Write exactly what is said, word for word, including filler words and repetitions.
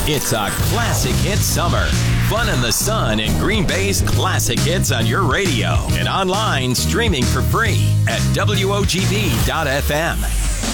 It's a classic hit summer. Fun in the sun and Green Bay's classic hits on your radio and online streaming for free at W O G B dot F M.